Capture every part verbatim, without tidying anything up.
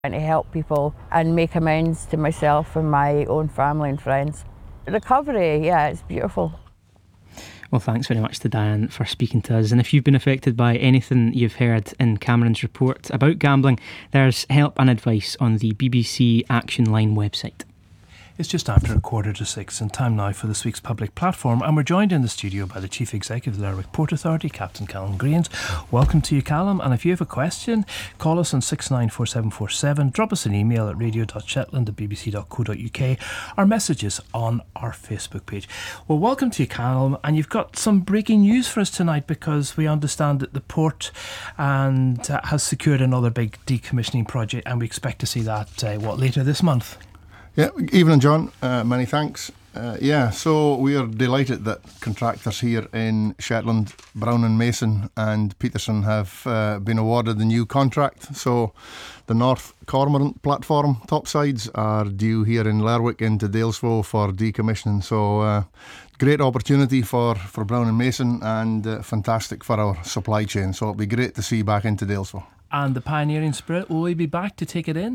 and to help people and make amends to myself and my own family and friends. Recovery, yeah, it's beautiful. Well, thanks very much to Diane for speaking to us. And if you've been affected by anything you've heard in Cameron's report about gambling, there's help and advice on the B B C Action Line website. It's just after a quarter to six and time now for this week's public platform, and we're joined in the studio by the Chief Executive of the Lerwick Port Authority, Captain Callum Greens. Welcome to you, Callum, and if you have a question, call us on six nine four seven four seven, drop us an email at radio dot shetland at b b c dot co dot u k, or messages on our Facebook page. Well, welcome to you, Callum, and you've got some breaking news for us tonight, because we understand that the port and uh, has secured another big decommissioning project, and we expect to see that, uh, what, later this month? Yeah, evening, John. Uh, many thanks. Uh, yeah, so we are delighted that contractors here in Shetland, Brown and Mason and Peterson have uh, been awarded the new contract. So the North Cormorant platform topsides are due here in Lerwick into Dalesford for decommissioning. So uh, great opportunity for, for Brown and Mason, and uh, fantastic for our supply chain. So it'll be great to see back into Dalesford. And the pioneering spirit, will we be back to take it in?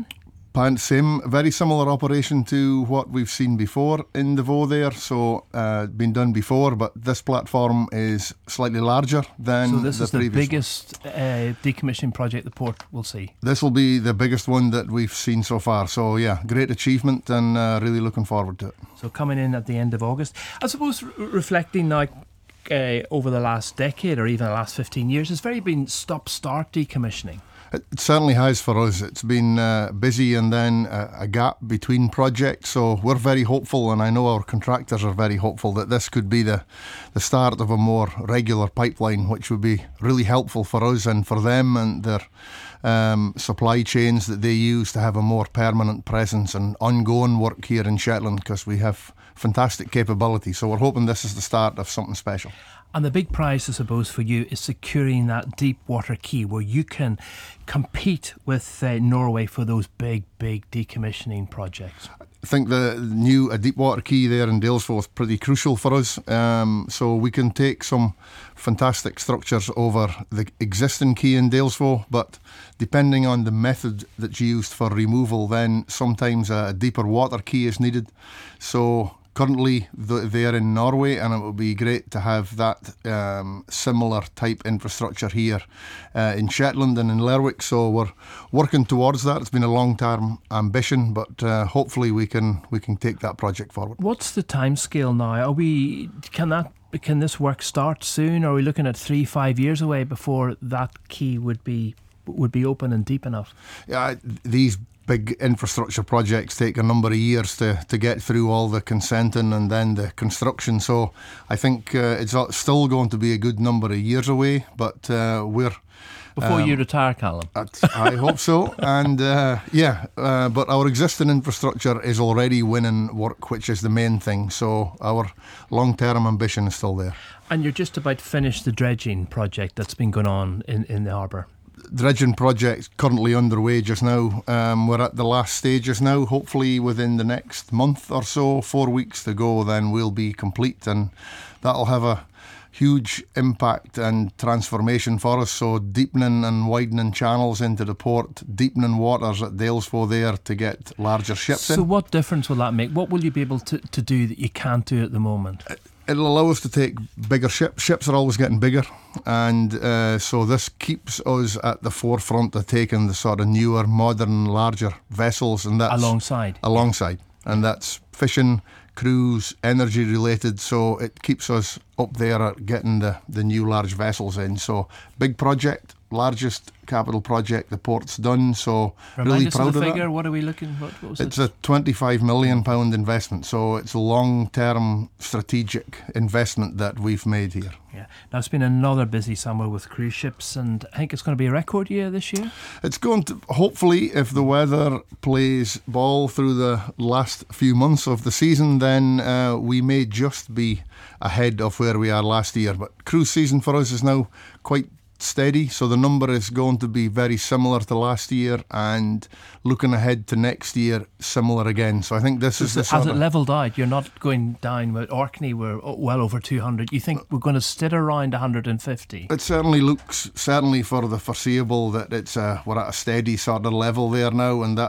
Same, very similar operation to what we've seen before in the Vaughan there, so uh, been done before, but this platform is slightly larger than the previous. So this is the biggest uh, decommissioning project the port will see? This will be the biggest one that we've seen so far, so yeah, great achievement, and uh, really looking forward to it. So coming in at the end of August. I suppose re- reflecting now uh, over the last decade or even the last fifteen years, it's very been stop-start decommissioning. It certainly has for us. It's been uh, busy, and then a, a gap between projects. So we're very hopeful, and I know our contractors are very hopeful that this could be the, the start of a more regular pipeline, which would be really helpful for us and for them and their um, supply chains that they use to have a more permanent presence and ongoing work here in Shetland, because we have fantastic capability. So we're hoping this is the start of something special. And the big prize, I suppose, for you is securing that deep water key where you can compete with uh, Norway for those big, big decommissioning projects. I think the new a deep water key there in Dalesford is pretty crucial for us. Um, so we can take some fantastic structures over the existing key in Dalesford, but depending on the method that's used for removal, then sometimes a deeper water key is needed. So currently they're in Norway, and it would be great to have that um, similar type infrastructure here uh, in Shetland and in Lerwick. So we're working towards that. It's been a long-term ambition, but uh, hopefully we can we can take that project forward. What's the timescale now? Are we can that can this work start soon? Or are we looking at three, five years away before that key would be would be open and deep enough? Yeah, these big infrastructure projects take a number of years to, to get through all the consenting and then the construction. So I think uh, it's still going to be a good number of years away, but uh, we're... Before um, you retire, Callum. I hope so. And uh, yeah, uh, but our existing infrastructure is already winning work, which is the main thing. So our long-term ambition is still there. And you're just about to finish the dredging project that's been going on in, in the harbour. Dredging project currently underway just now. Um, we're at the last stages now. Hopefully within the next month or so, four weeks to go, then we'll be complete, and that'll have a huge impact and transformation for us. So deepening and widening channels into the port, deepening waters at Dalesford there to get larger ships so in. So what difference will that make? What will you be able to, to do that you can't do at the moment? It'll allow us to take bigger ships. Ships are always getting bigger, and uh, so this keeps us at the forefront of taking the sort of newer, modern, larger vessels, and that's alongside, alongside, and that's fishing, cruise, energy related. So it keeps us up there at getting the the new large vessels in. So big project, largest capital project the port's done, so Remind really us proud of the of figure. that. What are we looking what, what was It's it? a twenty-five million pound investment, so it's a long-term strategic investment that we've made here. Yeah. Now it's been another busy summer with cruise ships, and I think it's going to be a record year this year. It's going to, hopefully, if the weather plays ball through the last few months of the season, then uh, we may just be ahead of where we are last year. But cruise season for us is now quite steady. So the number is going to be very similar to last year, and looking ahead to next year, similar again. So I think this is the Has sort it of, levelled out? You're not going down with Orkney, we're well over two hundred. You think we're going to sit around one hundred fifty? it certainly looks, certainly for the foreseeable, that it's a, we're at a steady sort of level there now, and that